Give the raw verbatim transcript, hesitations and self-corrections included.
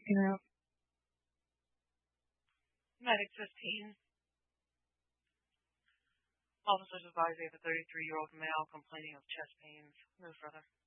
Yeah. Medic fifteen. Officers advise they have a thirty-three-year-old male complaining of chest pains. Move further.